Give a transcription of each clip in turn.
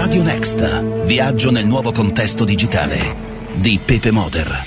Radio Next. Viaggio nel nuovo contesto digitale di Pepe Moder.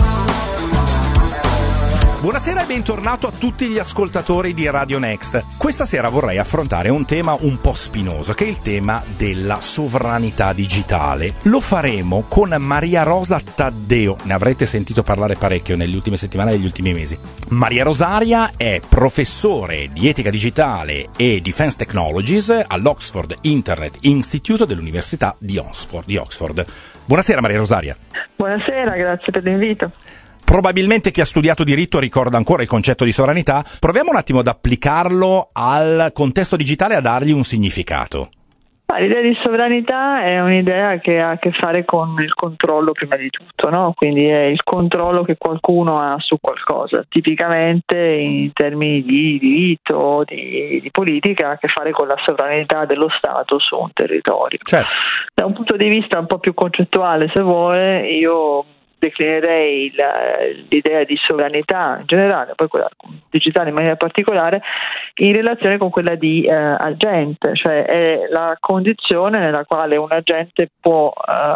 Buonasera e bentornato a tutti gli ascoltatori di Radio Next. Questa sera vorrei affrontare un tema un po' spinoso, che è il tema della sovranità digitale. Lo faremo con Maria Rosa Taddeo. Ne avrete sentito parlare parecchio nelle ultime settimane e negli ultimi mesi. Maria Rosaria è professore di etica digitale e Defense Technologies all'Oxford Internet Institute dell'Università di Oxford. Buonasera Maria Rosaria. Buonasera, grazie per l'invito. Probabilmente chi ha studiato diritto ricorda ancora il concetto di sovranità. Proviamo un attimo ad applicarlo al contesto digitale e a dargli un significato. L'idea di sovranità è un'idea che ha a che fare con il controllo prima di tutto, no? Quindi è il controllo che qualcuno ha su qualcosa. Tipicamente in termini di diritto, di politica, ha a che fare con la sovranità dello Stato su un territorio. Certo. Da un punto di vista un po' più concettuale, se vuole, io declinerei l'idea di sovranità in generale, poi quella digitale in maniera particolare, in relazione con quella di agente, cioè è la condizione nella quale un agente può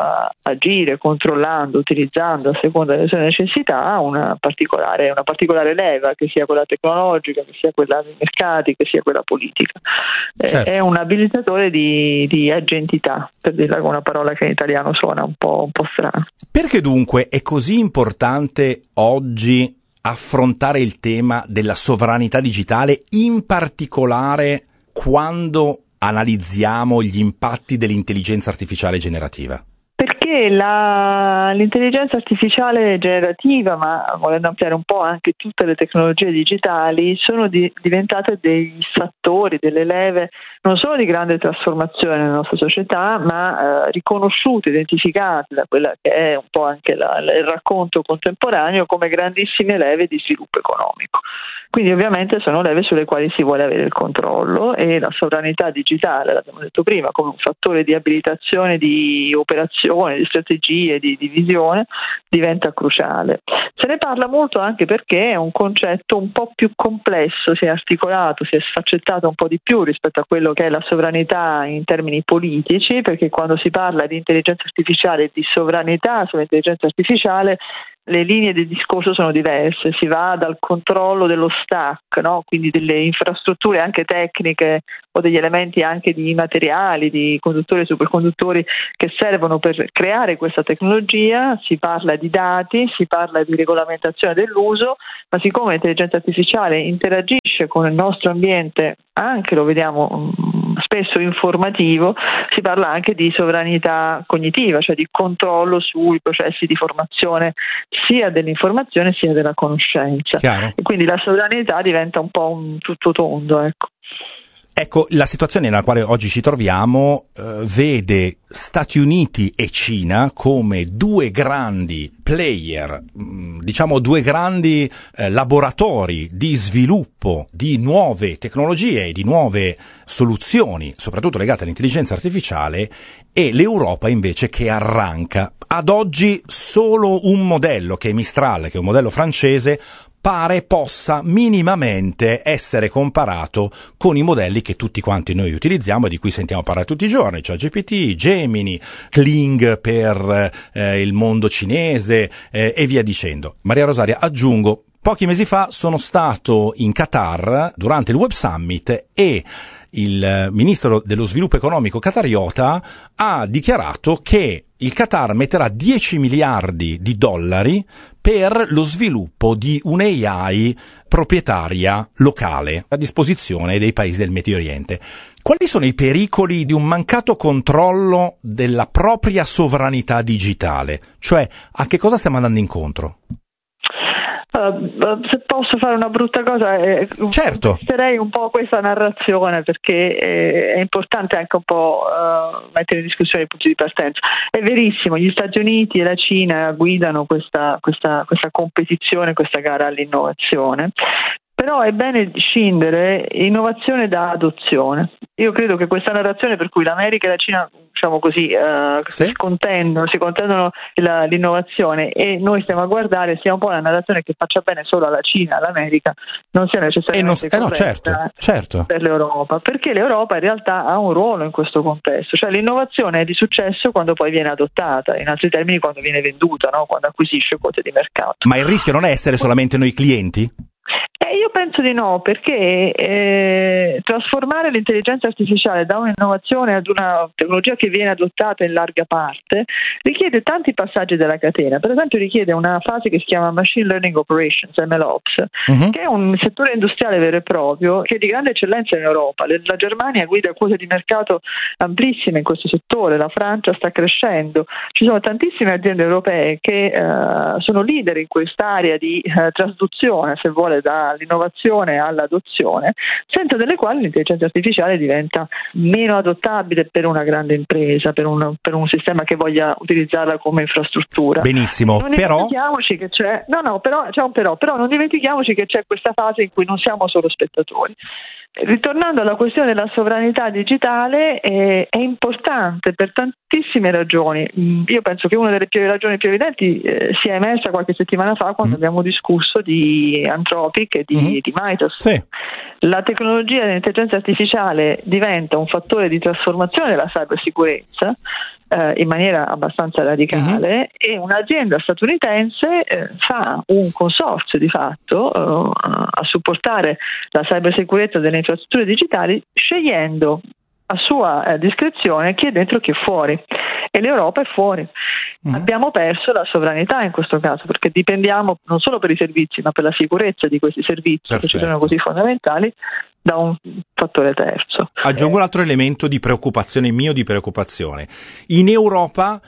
agire controllando, utilizzando a seconda delle sue necessità una particolare leva, che sia quella tecnologica, che sia quella dei mercati, che sia quella politica. Certo. È un abilitatore di agentità, per dirla con una parola che in italiano suona un po' strana. Perché dunque è così importante oggi affrontare il tema della sovranità digitale, in particolare quando analizziamo gli impatti dell'intelligenza artificiale generativa? Perché l'intelligenza artificiale generativa, ma volendo ampliare un po' anche tutte le tecnologie digitali, sono diventate dei fattori, delle leve non solo di grande trasformazione nella nostra società, ma riconosciute, identificate da quella che è un po' anche il racconto contemporaneo come grandissime leve di sviluppo economico. Quindi ovviamente sono leve sulle quali si vuole avere il controllo, e la sovranità digitale, l'abbiamo detto prima, come un fattore di abilitazione, di operazione, di strategie, di visione, diventa cruciale. Se ne parla molto anche perché è un concetto un po' più complesso, si è articolato, si è sfaccettato un po' di più rispetto a quello che è la sovranità in termini politici, perché quando si parla di intelligenza artificiale e di sovranità sull'intelligenza artificiale, le linee di discorso sono diverse, si va dal controllo dello stack, no? Quindi delle infrastrutture anche tecniche o degli elementi anche di materiali, di conduttori e superconduttori che servono per creare questa tecnologia, si parla di dati, si parla di regolamentazione dell'uso, ma siccome l'intelligenza artificiale interagisce con il nostro ambiente, anche lo vediamo spesso informativo, si parla anche di sovranità cognitiva, cioè di controllo sui processi di formazione sia dell'informazione sia della conoscenza. Chiaro. E quindi la sovranità diventa un po' un tutto tondo, ecco. Ecco, la situazione nella quale oggi ci troviamo vede Stati Uniti e Cina come due grandi player, diciamo due grandi laboratori di sviluppo di nuove tecnologie e di nuove soluzioni, soprattutto legate all'intelligenza artificiale, e l'Europa invece che arranca. Ad oggi solo un modello, che è Mistral, che è un modello francese, pare possa minimamente essere comparato con i modelli che tutti quanti noi utilizziamo e di cui sentiamo parlare tutti i giorni, cioè GPT, Gemini, Kling per il mondo cinese e via dicendo. Maria Rosaria, aggiungo, pochi mesi fa sono stato in Qatar durante il Web Summit e il ministro dello sviluppo economico qatariota ha dichiarato che il Qatar metterà 10 miliardi di dollari per lo sviluppo di un'AI proprietaria locale a disposizione dei paesi del Medio Oriente. Quali sono i pericoli di un mancato controllo della propria sovranità digitale? Cioè, a che cosa stiamo andando incontro? Se posso fare una brutta cosa, certo, contesterei un po' questa narrazione, perché è importante anche un po' mettere in discussione i punti di partenza. È verissimo, gli Stati Uniti e la Cina guidano questa competizione, questa gara all'innovazione. Però è bene scindere innovazione da adozione. Io credo che questa narrazione per cui l'America e la Cina diciamo così, si contendono l'innovazione, e noi stiamo a guardare sia un po' una narrazione che faccia bene solo alla Cina, all'America, non sia necessariamente certo. per l'Europa, perché l'Europa in realtà ha un ruolo in questo contesto, cioè l'innovazione è di successo quando poi viene adottata, in altri termini quando viene venduta, no? Quando acquisisce quote di mercato. Ma il rischio non è essere solamente noi clienti? Io penso di no, perché trasformare l'intelligenza artificiale da un'innovazione ad una tecnologia che viene adottata in larga parte richiede tanti passaggi della catena. Per esempio richiede una fase che si chiama Machine Learning Operations, MLOps, che è un settore industriale vero e proprio che è di grande eccellenza in Europa. La Germania guida quote di mercato amplissime in questo settore, la Francia sta crescendo, ci sono tantissime aziende europee che sono leader in quest'area di trasduzione, se vuole, dall'innovazione all'adozione, senza delle quali l'intelligenza artificiale diventa meno adottabile per una grande impresa, per un sistema che voglia utilizzarla come infrastruttura. Benissimo, non dimentichiamoci che c'è però non dimentichiamoci che c'è questa fase in cui non siamo solo spettatori. Ritornando alla questione della sovranità digitale, è importante per tantissime ragioni. Io penso che una delle ragioni più evidenti sia emersa qualche settimana fa quando abbiamo discusso di Anthropic e di Mythos. Sì. La tecnologia dell'intelligenza artificiale diventa un fattore di trasformazione della cybersicurezza in maniera abbastanza radicale, e un'azienda statunitense fa un consorzio di fatto a supportare la cybersicurezza delle infrastrutture digitali, scegliendo a sua discrezione chi è dentro e chi è fuori, e l'Europa è fuori. Abbiamo perso la sovranità in questo caso, perché dipendiamo non solo per i servizi ma per la sicurezza di questi servizi che ci sono così fondamentali da un fattore terzo. Aggiungo un altro elemento di preoccupazione in Europa.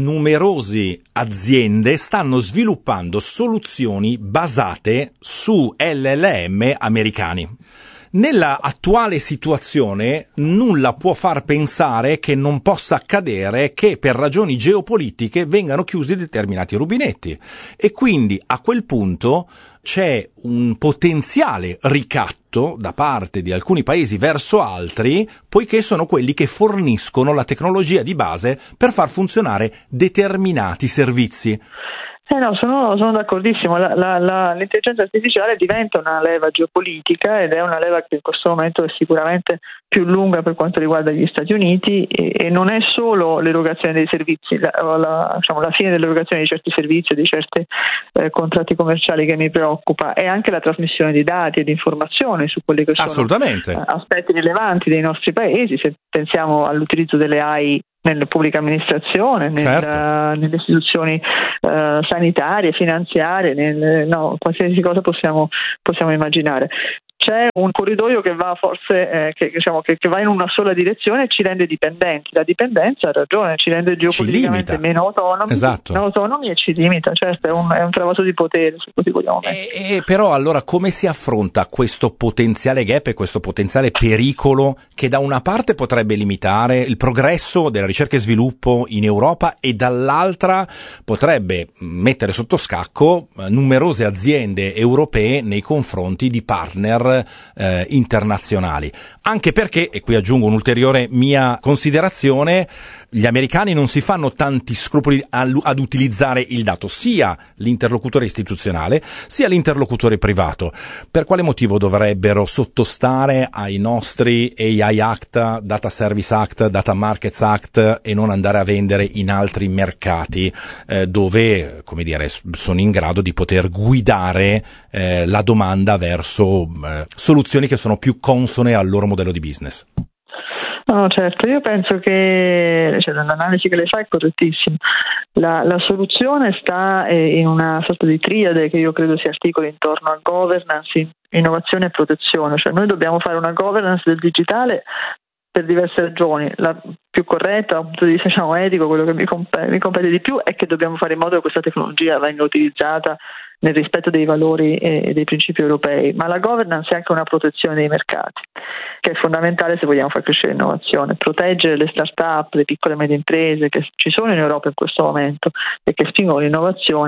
Numerose aziende stanno sviluppando soluzioni basate su LLM americani. Nella attuale situazione nulla può far pensare che non possa accadere che per ragioni geopolitiche vengano chiusi determinati rubinetti, e quindi a quel punto c'è un potenziale ricatto da parte di alcuni paesi verso altri, poiché sono quelli che forniscono la tecnologia di base per far funzionare determinati servizi. No, sono d'accordissimo. L'intelligenza artificiale diventa una leva geopolitica, ed è una leva che in questo momento è sicuramente più lunga per quanto riguarda gli Stati Uniti, e non è solo l'erogazione dei servizi, la fine dell'erogazione di certi servizi, di certi contratti commerciali che mi preoccupa, è anche la trasmissione di dati e di informazioni su quelli che sono aspetti rilevanti dei nostri paesi. Se pensiamo all'utilizzo delle AI nella pubblica amministrazione, nelle istituzioni sanitarie, finanziarie, qualsiasi cosa possiamo immaginare. C'è un corridoio che va forse che va in una sola direzione e ci rende dipendenti. La dipendenza, ha ragione, ci rende geopoliticamente meno autonomi e ci limita. Certo, è un travaso di potere, se così vogliamo mettere. Però allora come si affronta questo potenziale gap e questo potenziale pericolo che da una parte potrebbe limitare il progresso della ricerca e sviluppo in Europa, e dall'altra potrebbe mettere sotto scacco numerose aziende europee nei confronti di partner internazionali? Anche perché, e qui aggiungo un'ulteriore mia considerazione, gli americani non si fanno tanti scrupoli ad utilizzare il dato, sia l'interlocutore istituzionale sia l'interlocutore privato. Per quale motivo dovrebbero sottostare ai nostri AI Act, Data Service Act, Data Markets Act, e non andare a vendere in altri mercati dove, come dire, sono in grado di poter guidare la domanda verso soluzioni che sono più consone al loro modello di business? No, certo, io penso che l'analisi che lei fa è correttissima. La soluzione sta in una sorta di triade che io credo si articoli intorno a governance, innovazione e protezione. Cioè noi dobbiamo fare una governance del digitale per diverse ragioni. La più corretta, dal punto di vista etico, quello che mi compete di più è che dobbiamo fare in modo che questa tecnologia venga utilizzata nel rispetto dei valori e dei principi europei, ma la governance è anche una protezione dei mercati, che è fondamentale se vogliamo far crescere l'innovazione. Proteggere le start-up, le piccole e medie imprese che ci sono in Europa in questo momento e che spingono l'innovazione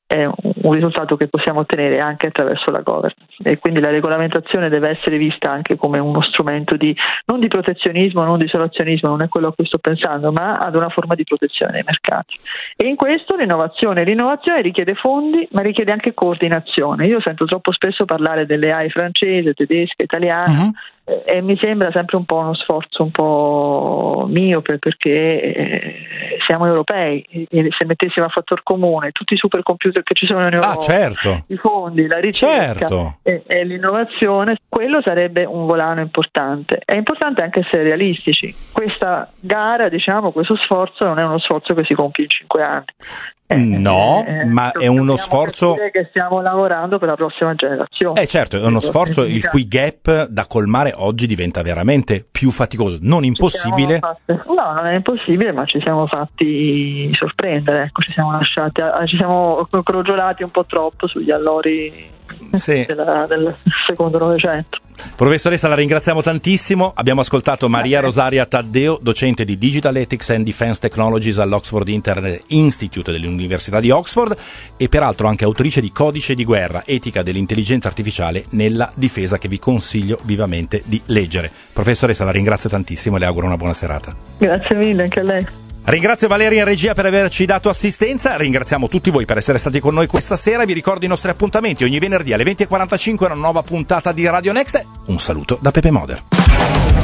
è un risultato che possiamo ottenere anche attraverso la governance, e quindi la regolamentazione deve essere vista anche come uno strumento non di protezionismo, non di isolazionismo, non è quello a cui sto pensando, ma ad una forma di protezione dei mercati. E in questo l'innovazione richiede fondi, ma richiede anche coordinazione. Io sento troppo spesso parlare delle AI francese, tedesca, italiana, e mi sembra sempre un po' uno sforzo un po' miope, perché siamo europei e se mettessimo a fattor comune tutti i supercomputer che ci sono in Europa, certo, i fondi, la ricerca, certo, e l'innovazione, quello sarebbe un volano importante. È importante anche essere realistici. Questa gara, questo sforzo non è uno sforzo che si compie in 5 anni. Ma è uno sforzo che stiamo lavorando per la prossima generazione. Certo, è uno sforzo il cui gap da colmare oggi diventa veramente più faticoso, non impossibile. No, non è impossibile, ma ci siamo fatti sorprendere, ecco, ci siamo crogiolati un po' troppo sugli allori del secondo Novecento. Professoressa, la ringraziamo tantissimo. Abbiamo ascoltato Maria Rosaria Taddeo, docente di Digital Ethics and Defense Technologies all'Oxford Internet Institute dell'Università di Oxford e peraltro anche autrice di Codice di guerra, etica dell'intelligenza artificiale nella difesa, che vi consiglio vivamente di leggere. Professoressa, la ringrazio tantissimo e le auguro una buona serata. Grazie mille, anche a lei. Ringrazio Valeria in regia per averci dato assistenza, ringraziamo tutti voi per essere stati con noi questa sera. Vi ricordo i nostri appuntamenti ogni venerdì alle 20:45, una nuova puntata di Radio Next. Un saluto da Pepe Moder.